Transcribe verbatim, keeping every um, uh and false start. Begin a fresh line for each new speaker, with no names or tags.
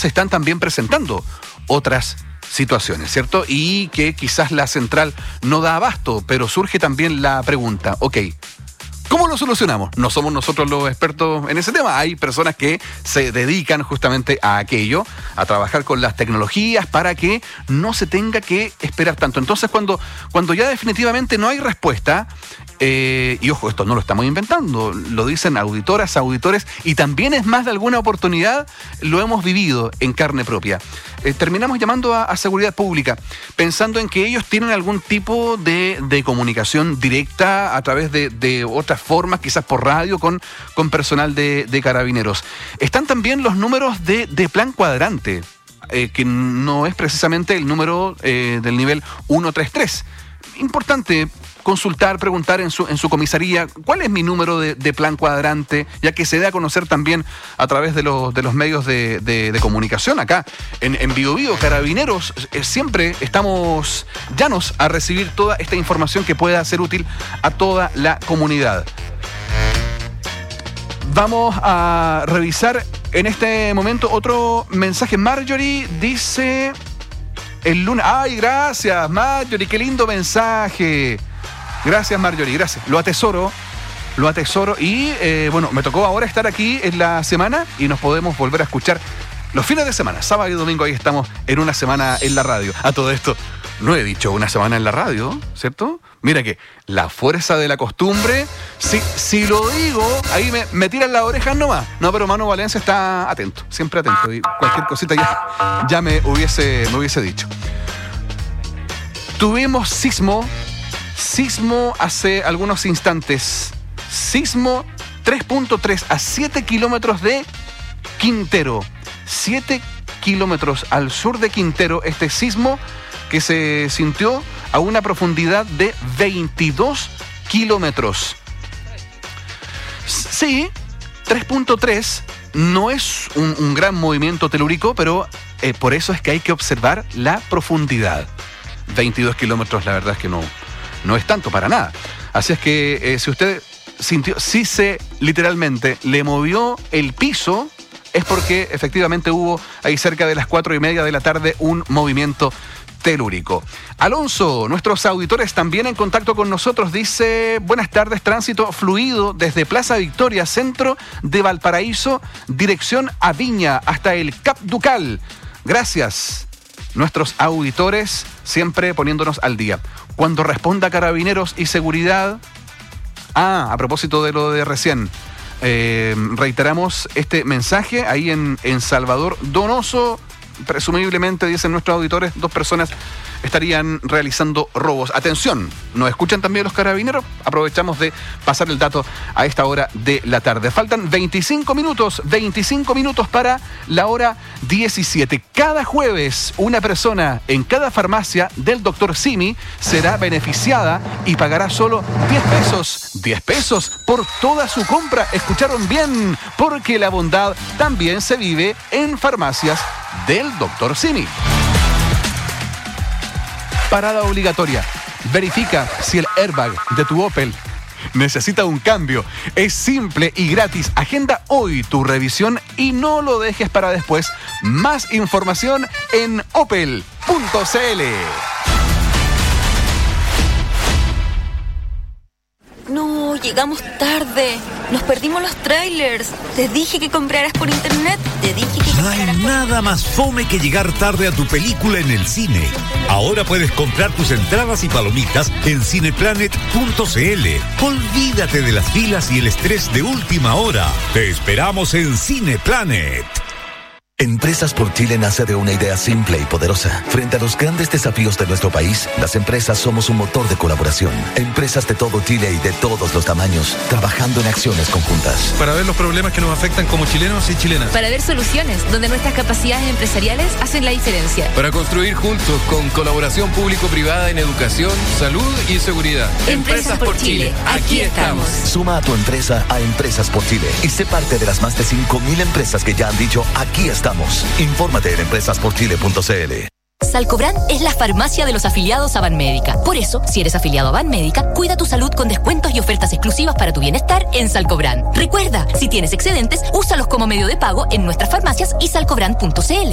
se están también presentando otras situaciones, ¿cierto? Y que quizás la central no da abasto, pero surge también la pregunta, ok, ¿cómo lo solucionamos? No somos nosotros los expertos en ese tema. Hay personas que se dedican justamente a aquello, a trabajar con las tecnologías para que no se tenga que esperar tanto. Entonces, cuando, cuando ya definitivamente no hay respuesta, eh, y ojo, esto no lo estamos inventando, lo dicen auditoras, auditores, y también es más de alguna oportunidad, lo hemos vivido en carne propia. Eh, terminamos llamando a, a seguridad pública, pensando en que ellos tienen algún tipo de, de comunicación directa a través de, de otras formas, quizás por radio, con, con personal de, de carabineros. Están también los números de, de plan cuadrante, eh, que no es precisamente el número eh, del nivel ciento treinta y tres. Importante consultar, preguntar en su, en su comisaría, ¿cuál es mi número de, de plan cuadrante? Ya que se dé a conocer también a través de los, de los medios de, de, de comunicación. Acá, en, en Bio Bio, Carabineros, eh, siempre estamos llanos a recibir toda esta información que pueda ser útil a toda la comunidad. Vamos a revisar en este momento otro mensaje. Marjorie dice... El lunes... ¡Ay, gracias, Marjorie! ¡Qué lindo mensaje! Gracias, Marjorie, gracias. Lo atesoro, lo atesoro. Y, eh, bueno, me tocó ahora estar aquí en la semana y nos podemos volver a escuchar los fines de semana. Sábado y domingo, ahí estamos en una semana en la radio. A todo esto, no he dicho una semana en la radio, ¿cierto? Mira que la fuerza de la costumbre, si, si lo digo, ahí me, me tiran las orejas nomás. No, pero Manu Valencia está atento, siempre atento. Y cualquier cosita ya, ya me, hubiese, me hubiese dicho. Tuvimos sismo, sismo hace algunos instantes. Sismo tres punto tres a siete kilómetros de Quintero. siete kilómetros al sur de Quintero, este sismo que se sintió a una profundidad de veintidós kilómetros. Sí, tres punto tres no es un, un gran movimiento telúrico, pero eh, por eso es que hay que observar la profundidad. veintidós kilómetros, la verdad es que no, no es tanto para nada. Así es que eh, si usted sintió, si se literalmente le movió el piso, es porque efectivamente hubo ahí cerca de las cuatro y media de la tarde un movimiento telúrico. Alonso, nuestros auditores también en contacto con nosotros, dice: buenas tardes, tránsito fluido desde Plaza Victoria, centro de Valparaíso, dirección a Viña, hasta el Cap Ducal. Gracias, nuestros auditores, siempre poniéndonos al día. Cuando responda Carabineros y Seguridad... Ah, a propósito de lo de recién, eh, reiteramos este mensaje ahí en, en Salvador Donoso. Presumiblemente, dicen nuestros auditores, dos personas estarían realizando robos. Atención, ¿nos escuchan también los carabineros? Aprovechamos de pasar el dato a esta hora de la tarde. Faltan veinticinco minutos, veinticinco minutos para la hora diecisiete. Cada jueves, una persona en cada farmacia del doctor Simi será beneficiada y pagará solo diez pesos. diez pesos por toda su compra. ¿Escucharon bien? Porque la bondad también se vive en farmacias del doctor Simi. Parada obligatoria. Verifica si el airbag de tu Opel necesita un cambio. Es simple y gratis. Agenda hoy tu revisión y no lo dejes para después. Más información en opel punto c l.
No, llegamos tarde. Nos perdimos los trailers. Te dije que compraras por internet. Te dije que
No hay nada más fome que llegar tarde a tu película en el cine. Ahora puedes comprar tus entradas y palomitas en cineplanet punto c l. Olvídate de las filas y el estrés de última hora. Te esperamos en Cineplanet.
Empresas por Chile nace de una idea simple y poderosa. Frente a los grandes desafíos de nuestro país, las empresas somos un motor de colaboración. Empresas de todo Chile y de todos los tamaños, trabajando en acciones conjuntas.
Para ver los problemas que nos afectan como chilenos y chilenas.
Para ver soluciones donde nuestras capacidades empresariales hacen la diferencia.
Para construir juntos con colaboración público-privada en educación, salud y seguridad.
Empresas por Chile, aquí estamos.
Suma a tu empresa a Empresas por Chile y sé parte de las más de cinco mil empresas que ya han dicho aquí estamos. Infórmate en empresas por chile punto c l.
Salcobran es la farmacia de los afiliados a Banmédica. Por eso, si eres afiliado a Banmédica, cuida tu salud con descuentos y ofertas exclusivas para tu bienestar en Salcobran. Recuerda, si tienes excedentes, úsalos como medio de pago en nuestras farmacias y salcobran punto c l.